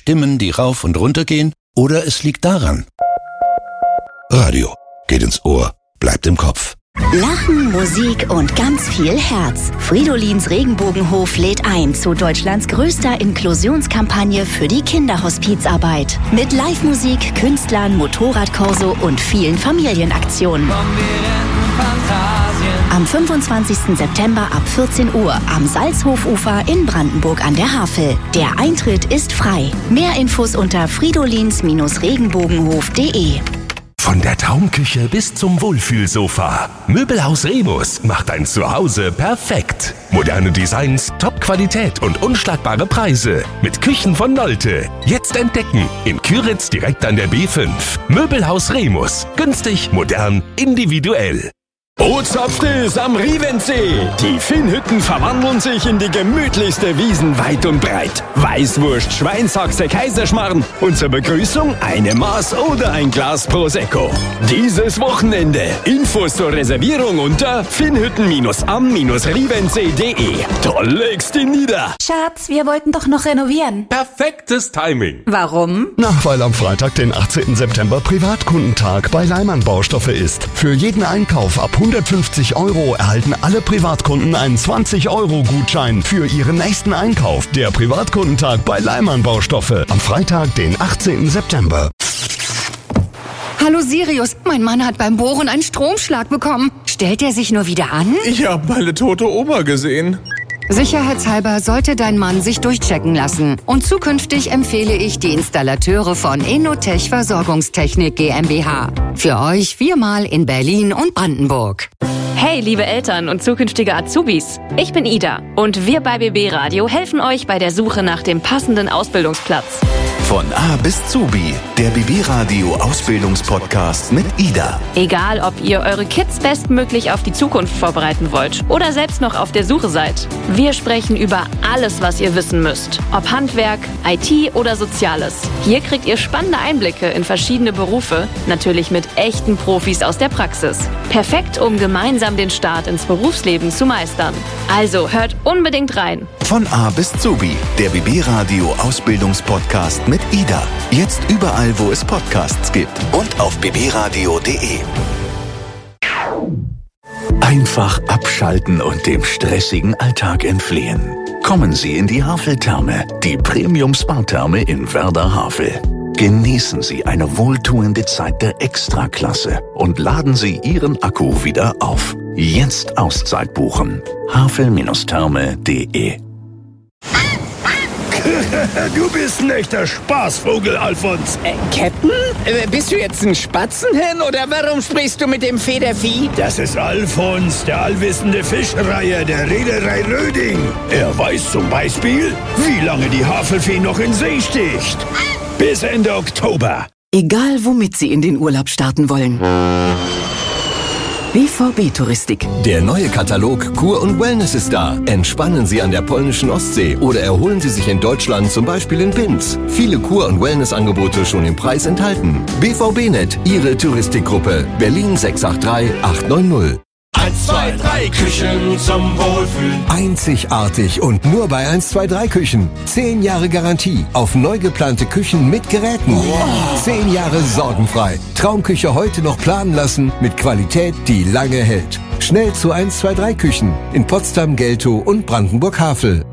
Stimmen, die rauf und runter gehen, oder es liegt daran. Radio geht ins Ohr, bleibt im Kopf. Lachen, Musik und ganz viel Herz. Fridolins Regenbogenhof lädt ein zu Deutschlands größter Inklusionskampagne für die Kinderhospizarbeit. Mit Live-Musik, Künstlern, Motorradkorso und vielen Familienaktionen. Am 25. September ab 14 Uhr am Salzhofufer in Brandenburg an der Havel. Der Eintritt ist frei. Mehr Infos unter fridolins-regenbogenhof.de. Von der Traumküche bis zum Wohlfühlsofa. Möbelhaus Remus macht dein Zuhause perfekt. Moderne Designs, Top-Qualität und unschlagbare Preise. Mit Küchen von Nolte. Jetzt entdecken. In Küritz direkt an der B5. Möbelhaus Remus. Günstig, modern, individuell. Bootsopftes am Rievensee. Die Finnhütten verwandeln sich in die gemütlichste Wiesen weit und breit. Weißwurst, Schweinshaxe, Kaiserschmarrn und zur Begrüßung eine Maß oder ein Glas Prosecco. Dieses Wochenende. Infos zur Reservierung unter finnhütten-am-rievensee.de. Toll legst ihn nieder. Schatz, wir wollten doch noch renovieren. Perfektes Timing. Warum? Na, weil am Freitag, den 18. September, Privatkundentag bei Leimann Baustoffe ist. Für jeden Einkauf ab 150 € erhalten alle Privatkunden einen 20-€-Gutschein für ihren nächsten Einkauf. Der Privatkundentag bei Leimann Baustoffe am Freitag, den 18. September. Hallo Sirius, mein Mann hat beim Bohren einen Stromschlag bekommen. Stellt er sich nur wieder an? Ich habe meine tote Oma gesehen. Sicherheitshalber sollte dein Mann sich durchchecken lassen. Und zukünftig empfehle ich die Installateure von Innotech Versorgungstechnik GmbH. Für euch 4-mal in Berlin und Brandenburg. Hey, liebe Eltern und zukünftige Azubis. Ich bin Ida und wir bei BB Radio helfen euch bei der Suche nach dem passenden Ausbildungsplatz. Von A bis Zubi, der BB Radio Ausbildungspodcast mit Ida. Egal, ob ihr eure Kids bestmöglich auf die Zukunft vorbereiten wollt oder selbst noch auf der Suche seid. Wir sprechen über alles, was ihr wissen müsst. Ob Handwerk, IT oder Soziales. Hier kriegt ihr spannende Einblicke in verschiedene Berufe, natürlich mit echten Profis aus der Praxis. Perfekt, um gemeinsam den Start ins Berufsleben zu meistern. Also hört unbedingt rein. Von A bis Zubi, der BB Radio Ausbildungspodcast mit Ida. Jetzt überall, wo es Podcasts gibt und auf bbradio.de. Einfach abschalten und dem stressigen Alltag entfliehen. Kommen Sie in die Havel-Therme, die Premium-Spa-Therme in Werder-Havel. Genießen Sie eine wohltuende Zeit der Extraklasse und laden Sie Ihren Akku wieder auf. Jetzt Auszeit buchen. havel-therme.de. Du bist ein echter Spaßvogel, Alfons. Captain? Bist du jetzt ein Spatzenhirn oder warum sprichst du mit dem Federvieh? Das ist Alfons, der allwissende Fischreiher der Reederei Röding. Er weiß zum Beispiel, wie lange die Havelfee noch in See sticht. Bis Ende Oktober. Egal, womit Sie in den Urlaub starten wollen. BVB Touristik. Der neue Katalog Kur und Wellness ist da. Entspannen Sie an der polnischen Ostsee oder erholen Sie sich in Deutschland, zum Beispiel in Binz. Viele Kur- und Wellnessangebote schon im Preis enthalten. BVB-Net, Ihre Touristikgruppe. Berlin 683 890. 1, 2, 3 Küchen zum Wohlfühlen. Einzigartig und nur bei 1, 2, 3 Küchen. 10 Jahre Garantie auf neu geplante Küchen mit Geräten. Wow. 10 Jahre sorgenfrei. Traumküche heute noch planen lassen mit Qualität, die lange hält. Schnell zu 1, 2, 3 Küchen in Potsdam, Geltow und Brandenburg-Havel.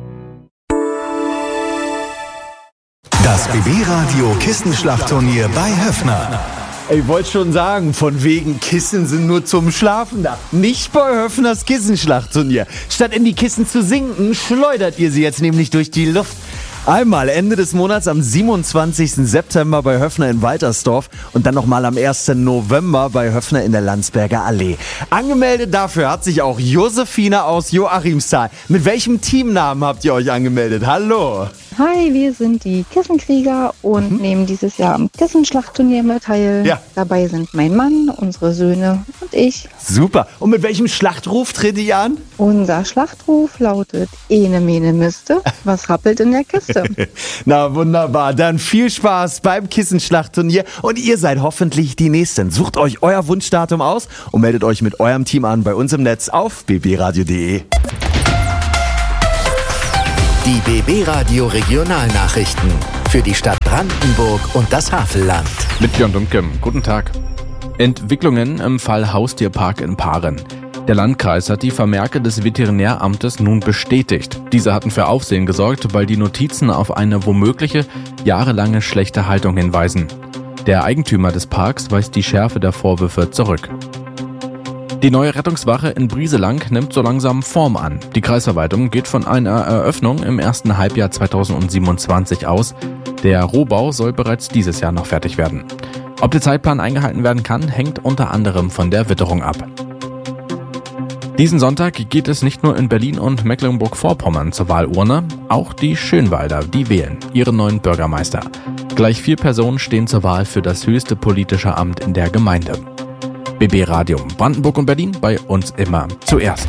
Das BB Radio Kissenschlachtturnier bei Höffner. Ich wollte schon sagen, von wegen Kissen sind nur zum Schlafen da. Nicht bei Höffners Kissenschlachtturnier. Statt in die Kissen zu sinken, schleudert ihr sie jetzt nämlich durch die Luft. Einmal Ende des Monats am 27. September bei Höffner in Waltersdorf und dann nochmal am 1. November bei Höffner in der Landsberger Allee. Angemeldet dafür hat sich auch Josephine aus Joachimsthal. Mit welchem Teamnamen habt ihr euch angemeldet? Hallo! Hi, wir sind die Kissenkrieger und nehmen dieses Jahr am Kissenschlachtturnier mit teil. Ja. Dabei sind mein Mann, unsere Söhne und ich. Super. Und mit welchem Schlachtruf tretet ihr an? Unser Schlachtruf lautet Ene Mene Miste. Was rappelt in der Kiste? Na wunderbar. Dann viel Spaß beim Kissenschlachtturnier und ihr seid hoffentlich die Nächsten. Sucht euch euer Wunschdatum aus und meldet euch mit eurem Team an bei uns im Netz auf bbradio.de. Die BB Radio Regionalnachrichten. für die Stadt Brandenburg und das Havelland. Mit Björn Dumke, guten Tag. Entwicklungen im Fall Haustierpark in Paaren. Der Landkreis hat die Vermerke des Veterinäramtes nun bestätigt. Diese hatten für Aufsehen gesorgt, weil die Notizen auf eine womögliche jahrelange schlechte Haltung hinweisen. Der Eigentümer des Parks weist die Schärfe der Vorwürfe zurück. Die neue Rettungswache in Brieselang nimmt so langsam Form an. Die Kreisverwaltung geht von einer Eröffnung im ersten Halbjahr 2027 aus. Der Rohbau soll bereits dieses Jahr noch fertig werden. Ob der Zeitplan eingehalten werden kann, hängt unter anderem von der Witterung ab. Diesen Sonntag geht es nicht nur in Berlin und Mecklenburg-Vorpommern zur Wahlurne, auch die Schönwalder, die wählen ihren neuen Bürgermeister. Gleich 4 Personen stehen zur Wahl für das höchste politische Amt in der Gemeinde. BB Radio Brandenburg und Berlin, bei uns immer zuerst.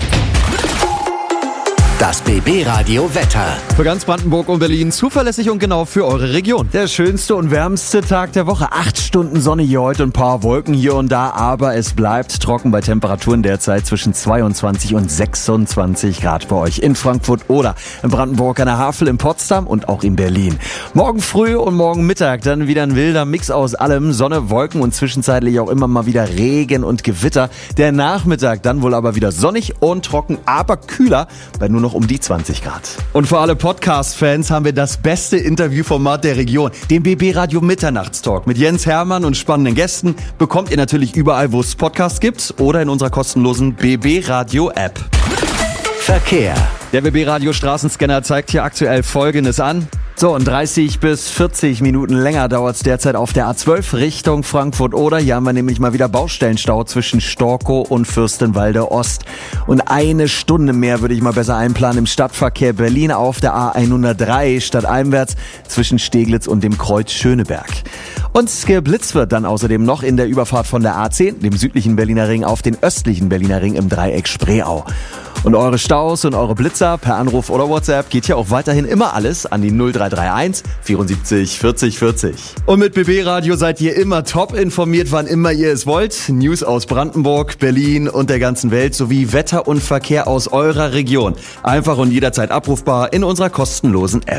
Das BB Radio Wetter. Für ganz Brandenburg und Berlin zuverlässig und genau für eure Region. Der schönste und wärmste Tag der Woche. 8 Stunden Sonne hier heute, ein paar Wolken hier und da, aber es bleibt trocken bei Temperaturen derzeit zwischen 22 und 26 Grad bei euch in Frankfurt oder in Brandenburg an der Havel, in Potsdam und auch in Berlin. Morgen früh und morgen Mittag dann wieder ein wilder Mix aus allem. Sonne, Wolken und zwischenzeitlich auch immer mal wieder Regen und Gewitter. Der Nachmittag dann wohl aber wieder sonnig und trocken, aber kühler bei nur noch um die 20 Grad. Und für alle Podcast-Fans haben wir das beste Interviewformat der Region, den BB Radio Mitternachtstalk mit Jens Hermann und spannenden Gästen. Bekommt ihr natürlich überall, wo es Podcasts gibt oder in unserer kostenlosen BB Radio App. Verkehr. Der BB Radio Straßenscanner zeigt hier aktuell Folgendes an. So, und 30 bis 40 Minuten länger dauert es derzeit auf der A12 Richtung Frankfurt-Oder. Hier haben wir nämlich mal wieder Baustellenstau zwischen Storkow und Fürstenwalde Ost. Und 1 Stunde mehr würde ich mal besser einplanen im Stadtverkehr Berlin auf der A103 stadteinwärts zwischen Steglitz und dem Kreuz Schöneberg. Und geblitzt wird dann außerdem noch in der Überfahrt von der A10, dem südlichen Berliner Ring, auf den östlichen Berliner Ring im Dreieck Spreeau. Und eure Staus und eure Blitzer per Anruf oder WhatsApp geht hier auch weiterhin immer alles an die 0331 74 40 40. Und mit BB Radio seid ihr immer top informiert, wann immer ihr es wollt. News aus Brandenburg, Berlin und der ganzen Welt sowie Wetter und Verkehr aus eurer Region. Einfach und jederzeit abrufbar in unserer kostenlosen App.